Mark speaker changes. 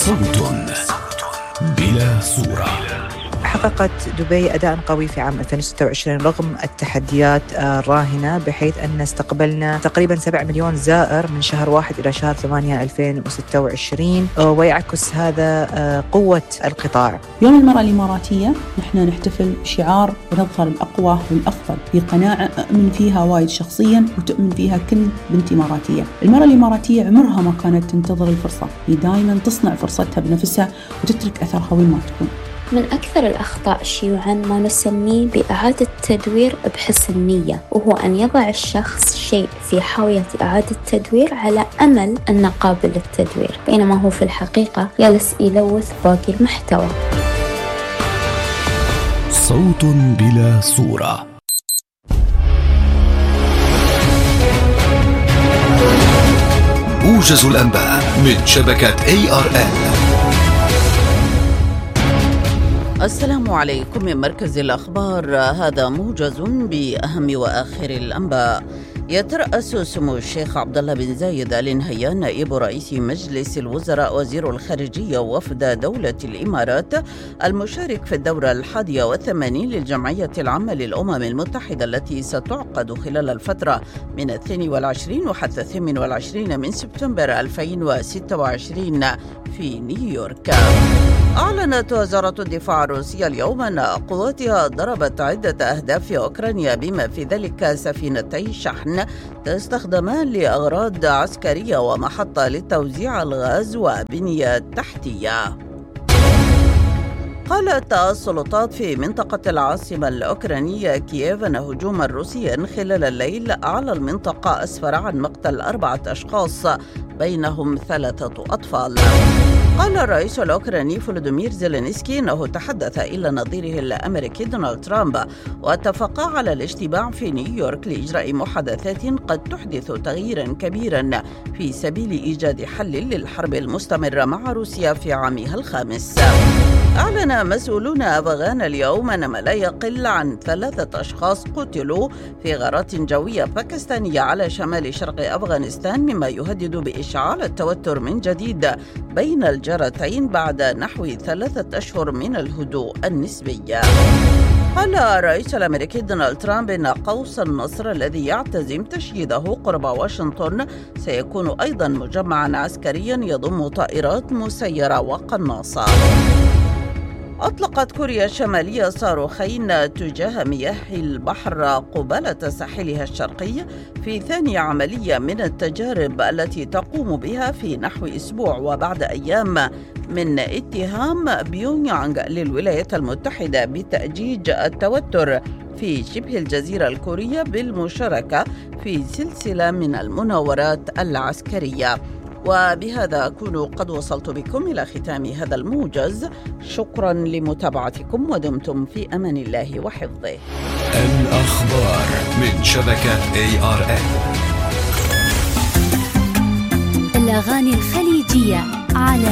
Speaker 1: صوت بلا صورة.
Speaker 2: حققت دبي أداء قوي في عام 2026 رغم التحديات الراهنة، بحيث أن استقبلنا تقريبا 7 مليون زائر من شهر 1 إلى شهر 8 2026، ويعكس هذا قوة القطاع.
Speaker 3: يوم المرأة الإماراتية نحن نحتفل بشعار ونظهر الأقوى والأفضل في قناعة أؤمن فيها وايد شخصيا وتؤمن فيها كل بنت إماراتية. المرأة الإماراتية عمرها ما كانت تنتظر الفرصة، هي دائما تصنع فرصتها بنفسها وتترك أثرها وين ما تكون.
Speaker 4: من أكثر الأخطاء شيوعاً ما نسميه بإعادة تدوير بحسن نية، وهو أن يضع الشخص شيء في حاوية إعادة تدوير على أمل أنه قابل للتدوير، بينما هو في الحقيقة جالس يلوث باقي المحتوى.
Speaker 1: صوت بلا صورة. موجز الأنباء من شبكة ARN.
Speaker 5: السلام عليكم من مركز الأخبار، هذا موجز بأهم وآخر الأنباء. يترأس سمو الشيخ عبد الله بن زايد آل نهيان نائب رئيس مجلس الوزراء وزير الخارجية وفد دولة الإمارات المشارك في الدورة 81 للجمعية العامة للأمم المتحدة التي ستعقد خلال الفترة من 22 وحتى 28 من سبتمبر 2026 في نيويورك. أعلنت وزارة الدفاع الروسية اليوم أن قواتها ضربت عدة أهداف في أوكرانيا بما في ذلك سفينتي شحن تستخدمان لأغراض عسكرية ومحطة لتوزيع الغاز وبنية تحتية. قالت السلطات في منطقة العاصمة الأوكرانية كييف أن هجوما روسيا خلال الليل على المنطقة أسفر عن مقتل 4 أشخاص بينهم 3 أطفال. قال الرئيس الأوكراني فولودومير زيلينسكي أنه تحدث إلى نظيره الأمريكي دونالد ترامب واتفقا على الاجتماع في نيويورك لإجراء محادثات قد تحدث تغييرا كبيرا في سبيل إيجاد حل للحرب المستمرة مع روسيا في عامها الخامس. أعلن مسؤولون أفغان اليوم أن ما لا يقل عن 3 أشخاص قتلوا في غارات جوية باكستانية على شمال شرق أفغانستان، مما يهدد بإشعال التوتر من جديد بين الجارتين بعد نحو 3 أشهر من الهدوء النسبي. قال الرئيس الأمريكي دونالد ترامب إن قوس النصر الذي يعتزم تشييده قرب واشنطن سيكون أيضا مجمعا عسكريا يضم طائرات مسيرة وقناصة. أطلقت كوريا الشمالية صاروخين تجاه مياه البحر قبالة ساحلها الشرقي في ثاني عملية من التجارب التي تقوم بها في نحو أسبوع، وبعد أيام من اتهام بيونغ يانغ للولايات المتحدة بتأجيج التوتر في شبه الجزيرة الكورية بالمشاركة في سلسلة من المناورات العسكرية. وبهذا أكون قد وصلت بكم إلى ختام هذا الموجز. شكرا لمتابعتكم ودمتم في أمان الله وحفظه.
Speaker 1: الأخبار من شبكة ARN.
Speaker 6: الأغاني الخليجية على